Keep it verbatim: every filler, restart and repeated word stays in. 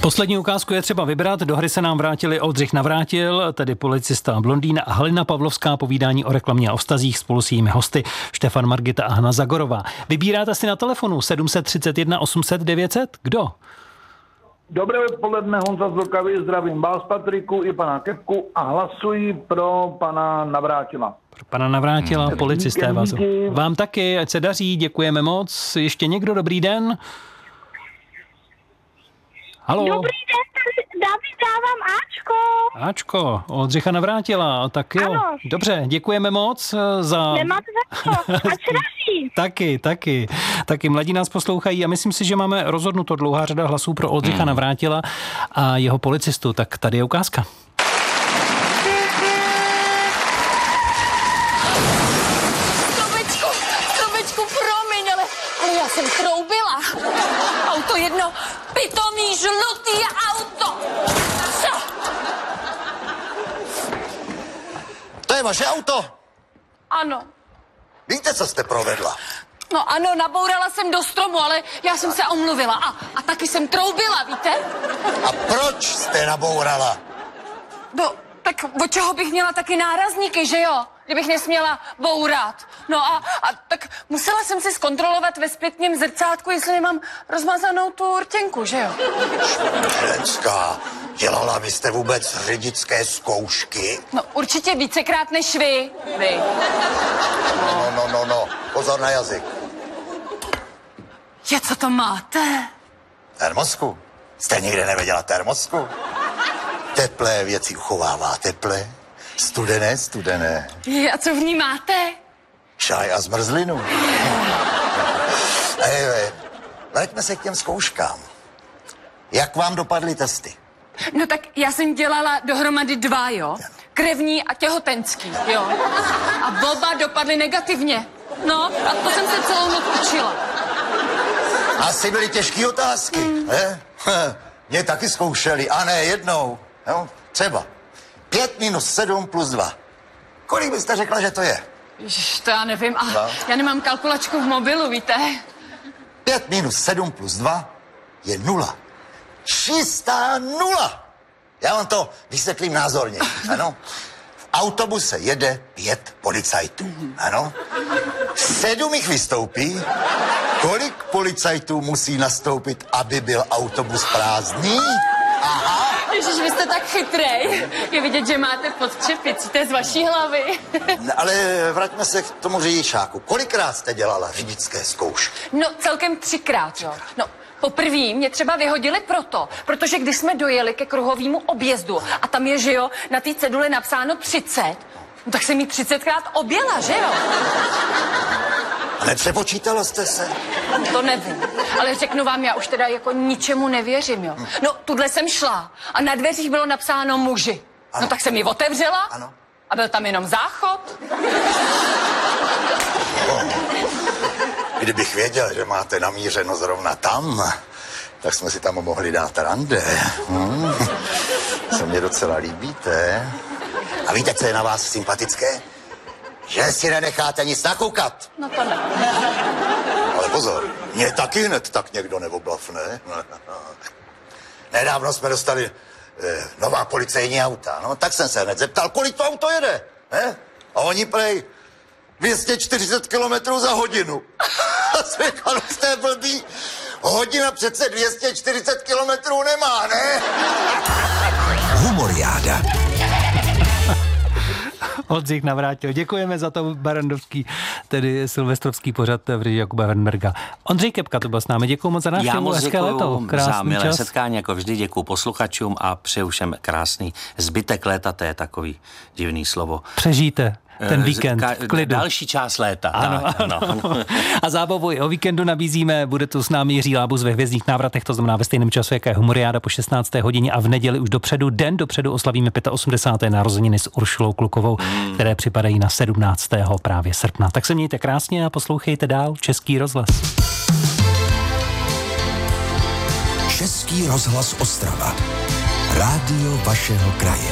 Poslední ukázku je třeba vybrat. Do hry se nám vrátili Oldřich Navrátil, tedy policista Blondýn, a Halina Pavlovská, povídání o reklamě a o vztazích spolu s jejími hosty Štefan Margita a Hana Zagorová. Vybíráte si na telefonu sedm set třicet jedna osm set devět set. Kdo? Dobré odpoledne, Honza z Vltavy, zdravím vás, Patriku, i pana Kepku a hlasuji pro pana Navrátila. Pro pana Navrátila, hmm. policisté vás. Díky. Vám taky, ať se daří, děkujeme moc. Ještě někdo, dobrý den? Halo. Dobrý den, David, dávám Ačko. Ačko, Oldřicha Navrátila, tak jo. Ano. Dobře, děkujeme moc za... Nemáte za to, ať se daří. Taky, taky. Taky mladí nás poslouchají a myslím si, že máme rozhodnuto, dlouhá řada hlasů pro Oldřicha hmm. Navrátila a jeho policistu. Tak tady je ukázka. Stromečku, stromečku, promiň, ale, ale já jsem troubila. Auto jedno, pitomý, žlutý auto. Co? To je vaše auto? Ano. Víte, co jste provedla? No ano, nabourala jsem do stromu, ale já jsem se omluvila. A, a taky jsem troubila, víte? A proč jste nabourala? No, tak od čeho bych měla taky nárazníky, že jo? Kdybych nesměla bourat. No a, a tak musela jsem si zkontrolovat ve zpětném zrcátku, jestli nemám rozmazanou tu rtěnku, že jo? Ženská, dělala byste vůbec řidičské zkoušky? No určitě vícekrát než vy. Vy. No, no, no, no, pozor na jazyk. Je, co to máte? Termosku? Jste nikdy nevěděla termosku? Teplé věci uchovává teplé, studené, studené. Je, a co v ní máte? Čaj a zmrzlinu. Ej, vraťme se k těm zkouškám. Jak vám dopadly testy? No tak já jsem dělala dohromady dva, jo? Krevní a těhotenský, jo? A oba dopadly negativně. No, a to jsem se celou noc učila. Asi byly těžké otázky, hmm. ne? Mě taky zkoušeli, a ne jednou. Jo? Třeba pět minus sedm plus dva. Kolik byste řekla, že to je? Ježiš, to já nevím. A No. já nemám kalkulačku v mobilu, víte? Pět minus sedm plus dva je nula. Čistá nula. Já vám to vysvětlím názorně, ano? V autobuse jede pět policajtů, ano? Sedm jich vystoupí. Kolik policajtů musí nastoupit, aby byl autobus prázdný? Aha. Ježiš, vy jste tak chytrej. Je vidět, že máte pod čepicí, to je z vaší hlavy. Ne, ale vraťme se k tomu řidičáku. Kolikrát jste dělala řidičské zkoušky? No, celkem třikrát, jo. No, poprvé mě třeba vyhodili proto, protože když jsme dojeli ke kruhovému objezdu a tam je, že jo, na té ceduli napsáno třicet, no tak jsem jí třicetkrát objela, že jo? A nepřepočítala jste se? To nevím, ale řeknu vám, já už teda jako ničemu nevěřím, jo. No, tuhle jsem šla a na dveřích bylo napsáno muži. Ano. No tak jsem ji otevřela Ano. a byl tam jenom záchod. Kdybych věděl, že máte namířeno zrovna tam, tak jsme si tam mohli dát rande. Hmm. Se mě docela líbíte. A víte, co je na vás sympatické? Že si nenecháte nic nakoukat. No to ne. Ale pozor, mě taky hned tak někdo neoblafne. Nedávno jsme dostali eh, nová policejní auta, no, tak jsem se hned zeptal, kolik to auto jede, ne? A oni prej dvě stě čtyřicet kilometrů za hodinu. A jsem říkal, jste blbý, hodina přece dvě stě čtyřicet kilometrů nemá, ne? Humoriáda. Oldřich Navrátil. Děkujeme za to barandovský, tedy silvestrovský pořad v režii Jakuba Wernberga. Ondřej Kepka tu byl s námi. Děkuju moc za návštěvu. Já moc hezké léto. děkuju Krásný za milé čas. setkání, jako vždy děkuju posluchačům a přeju všem krásný zbytek léta, to je takový divný slovo. Přežijte ten Eh, víkend ka- v klidu. Další část léta. Ano, tak, ano. ano. A zábavu i o víkendu nabízíme. Bude tu s námi Jiří Lábus ve Hvězdných návratech, to znamená ve stejném času, jaké Humoriáda po šestnácté hodině, a v neděli už dopředu, den dopředu oslavíme osmdesát pět narozeniny s Uršulou Klukovou, hmm. které připadají na sedmnáctého právě srpna. Tak se mějte krásně a poslouchejte dál Český rozhlas. Český rozhlas Ostrava. Rádio vašeho kraje.